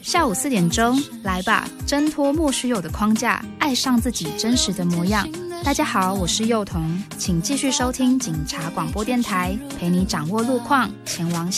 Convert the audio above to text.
下午4点钟，来吧，挣脱莫须有的框架，爱上自己真实的模样。大家好，我是幼童，请继续收听警察广播电台，陪你掌握路况，前往